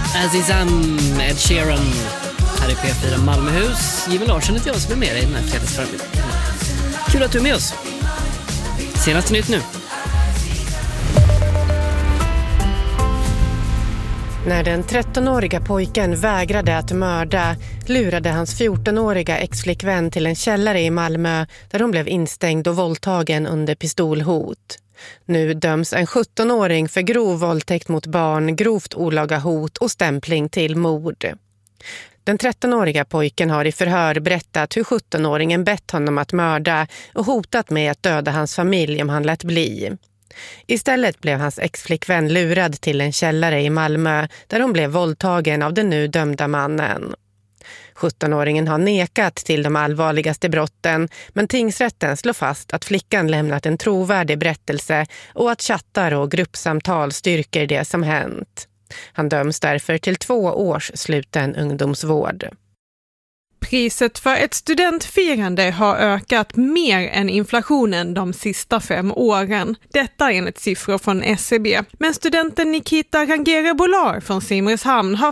Azizam, Ed Sheeran. Här är P4 Malmöhus. Jimmy Larsson heter jag som är med dig den här fredagsförmiddagen. Kul att du är med oss. Senaste nytt nu. När den 13-åriga pojken vägrade att mörda lurade hans 14-åriga exflickvän till en källare i Malmö där hon blev instängd och våldtagen under pistolhot. Nu döms en 17-åring för grov våldtäkt mot barn, grovt olaga hot och stämpling till mord. Den 13-åriga pojken har i förhör berättat hur 17-åringen bett honom att mörda och hotat med att döda hans familj om han lät bli. Istället blev hans exflickvän lurad till en källare i Malmö där hon blev våldtagen av den nu dömda mannen. 17-åringen har nekat till de allvarligaste brotten, men tingsrätten slår fast att flickan lämnat en trovärdig berättelse och att chattar och gruppsamtal styrker det som hänt. Han döms därför till 2 års sluten ungdomsvård. Priset för ett studentfirande har ökat mer än inflationen de sista 5 åren. Detta enligt siffror från SCB. Men studenten Nikita Rangere-Bolar från Simrishamn har